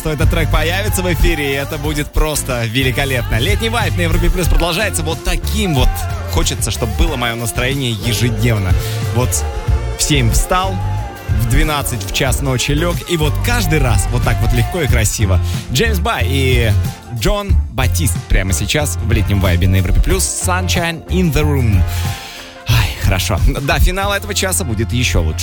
что этот трек появится в эфире, и это будет просто великолепно. Летний вайб на Европе Плюс продолжается вот таким вот. Хочется, чтобы было мое настроение ежедневно. Вот в 7 встал, в 12 в час ночи лег, и вот каждый раз вот так вот легко и красиво. Джеймс Бай и Джон Батист прямо сейчас в летнем вайбе на Европе Плюс. Sunshine in the Room. Ай, хорошо. До финала этого часа будет еще лучше.